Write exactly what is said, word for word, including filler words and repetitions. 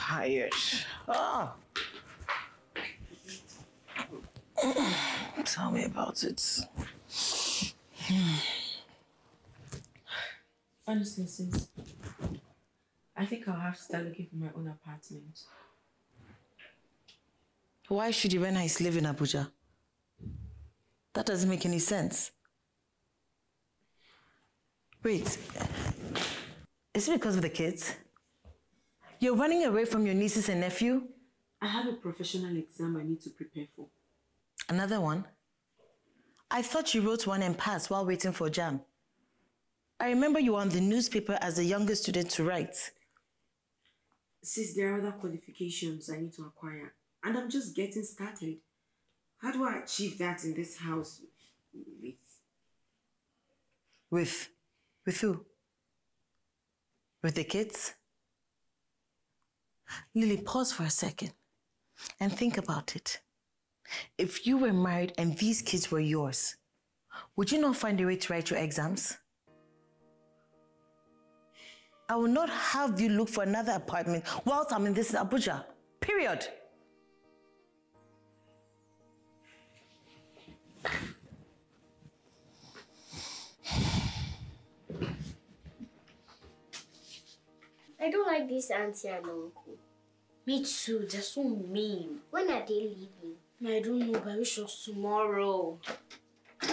tired. Ah. Tell me about it. Honestly, sis, I think I'll have to start looking for my own apartment. Why should Irena live in Abuja? That doesn't make any sense. Wait, is it because of the kids? You're running away from your nieces and nephew? I have a professional exam I need to prepare for. Another one? I thought you wrote one and passed while waiting for JAMB. I remember you were on the newspaper as the youngest student to write. Sis, there are other qualifications I need to acquire, and I'm just getting started. How do I achieve that in this house with... With? With who? With the kids? Lily, pause for a second and think about it. If you were married and these kids were yours, would you not find a way to write your exams? I will not have you look for another apartment whilst I'm in this Abuja. Period. I don't like this auntie and uncle. Me too, they're so mean. When are they leaving? I don't know, but I wish it was tomorrow.